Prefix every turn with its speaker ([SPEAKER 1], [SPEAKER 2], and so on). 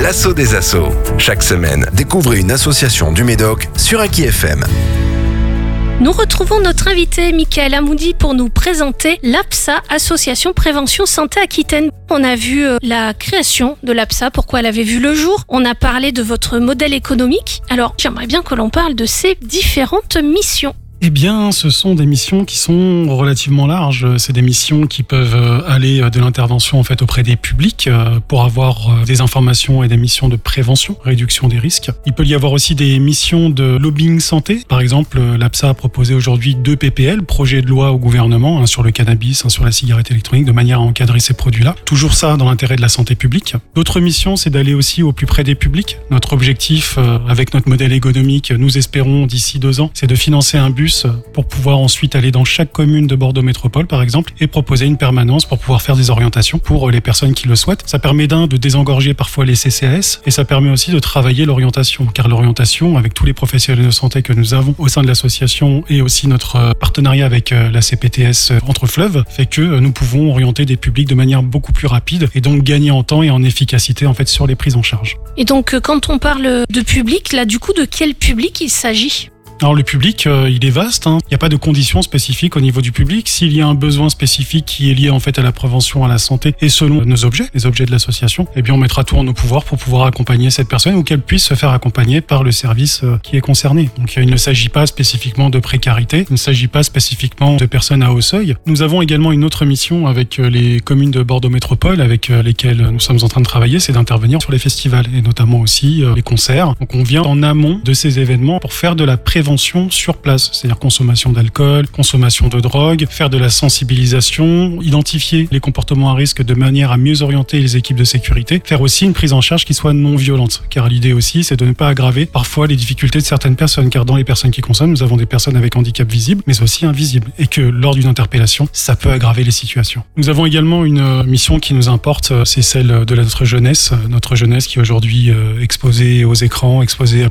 [SPEAKER 1] l'assaut des assos. Chaque semaine, découvrez une association du Médoc sur Aki FM.
[SPEAKER 2] Nous retrouvons notre invité Michael Amoudi pour nous présenter l'APSA, Association Prévention Santé Aquitaine. On a vu la création de l'APSA, pourquoi elle avait vu le jour. On a parlé de votre modèle économique. Alors, j'aimerais bien que l'on parle de ces différentes missions.
[SPEAKER 3] Eh bien, ce sont des missions qui sont relativement larges. C'est des missions qui peuvent aller de l'intervention en fait auprès des publics pour avoir des informations et des missions de prévention, réduction des risques. Il peut y avoir aussi des missions de lobbying santé. Par exemple, l'APSA a proposé aujourd'hui 2 PPL, projets de loi au gouvernement, un sur le cannabis, un sur la cigarette électronique, de manière à encadrer ces produits-là. Toujours ça dans l'intérêt de la santé publique. D'autres missions, c'est d'aller aussi au plus près des publics. Notre objectif, avec notre modèle économique, nous espérons d'ici 2 ans, c'est de financer un bus pour pouvoir ensuite aller dans chaque commune de Bordeaux Métropole, par exemple, et proposer une permanence pour pouvoir faire des orientations pour les personnes qui le souhaitent. Ça permet de désengorger parfois les CCAS et ça permet aussi de travailler l'orientation, car l'orientation, avec tous les professionnels de santé que nous avons au sein de l'association et aussi notre partenariat avec la CPTS Entre Fleuves, fait que nous pouvons orienter des publics de manière beaucoup plus rapide et donc gagner en temps et en efficacité en fait sur les prises en charge.
[SPEAKER 2] Et donc, quand on parle de public, là, du coup, de quel public il s'agit ?
[SPEAKER 3] Alors le public, il est vaste. Il n'y a pas de conditions spécifiques au niveau du public. S'il y a un besoin spécifique qui est lié en fait à la prévention, à la santé et selon nos objets, les objets de l'association, eh bien on mettra tout en nos pouvoirs pour pouvoir accompagner cette personne ou qu'elle puisse se faire accompagner par le service qui est concerné. Donc il ne s'agit pas spécifiquement de précarité, il ne s'agit pas spécifiquement de personnes à haut seuil. Nous avons également une autre mission avec les communes de Bordeaux Métropole avec lesquelles nous sommes en train de travailler, c'est d'intervenir sur les festivals et notamment aussi les concerts. Donc on vient en amont de ces événements pour faire de la prévention sur place, c'est-à-dire consommation d'alcool, consommation de drogue, faire de la sensibilisation, identifier les comportements à risque de manière à mieux orienter les équipes de sécurité, faire aussi une prise en charge qui soit non violente, car l'idée aussi c'est de ne pas aggraver parfois les difficultés de certaines personnes, car dans les personnes qui consomment, nous avons des personnes avec handicap visible, mais aussi invisible, et que lors d'une interpellation, ça peut aggraver les situations. Nous avons également une mission qui nous importe, c'est celle de notre jeunesse qui est aujourd'hui exposée aux écrans, exposée